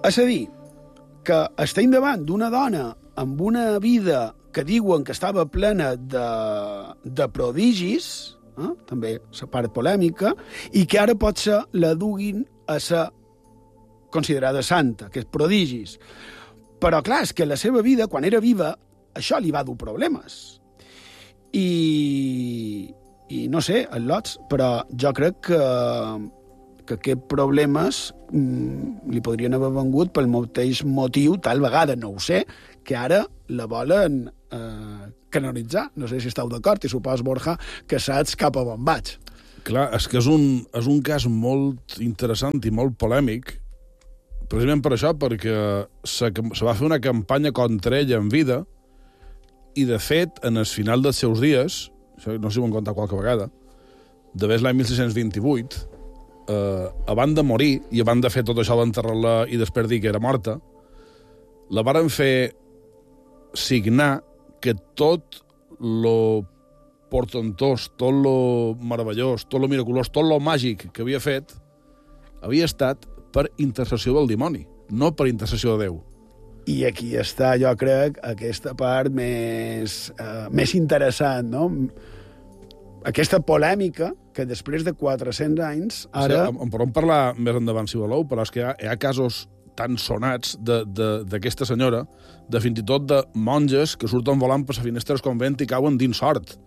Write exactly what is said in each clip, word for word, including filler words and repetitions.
És a dir, que estem davant d'una dona amb una vida que diuen que estava plena de, de prodigis, eh? també la part polèmica, i que ara potser la duguin a ser considerada santa, que és prodigis. Però, clar, és que la seva vida, quan era viva, això li va dur problemes. I, i no sé, els lots, però jo crec que, que aquests problemes mm, li podrien haver vengut pel mateix motiu, tal vegada, no ho sé, que ara la volen eh, canonitzar. No sé si esteu d'acord, i supos, Borja, que saps cap a on vaig. Clar, és que és un, és un cas molt interessant i molt polèmic, precisament per això, perquè se, se va fer una campanya contra ella en vida i, de fet, en el final dels seus dies, això no sé si ho hem contat qualque vegada, d'haver l'any mil sis-cents vint-i-vuit, eh, abans de morir, i abans de fer tot això d'enterrar-la i després dir que era morta, la varen fer signar que tot lo portentós, tot lo meravellós, tot lo miraculós, tot lo màgic que havia fet, havia estat per intercessió del dimoni, no per intercessió de Déu. I aquí està, jo crec, aquesta part més, eh, més interessant, no? Aquesta polèmica que després de quatre-cents anys ara... Sí, en, en podem parlar més endavant, si voleu, però és que hi ha, hi ha casos tan sonats d'aquesta senyora, de fins i tot de monges que surten volant per la finestra del convent i cauen dins sort.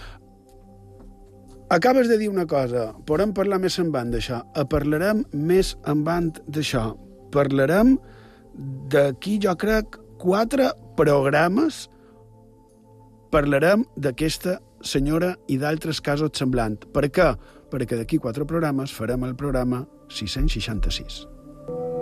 Acabes de dir una cosa, podem parlar més en banda d'això. Parlarem més en banda d'això. Parlarem d'aquí, jo crec, quatre programes. Parlarem d'aquesta senyora i d'altres casos semblants. Per què? Perquè d'aquí quatre programes farem el programa sis-cents seixanta-sis.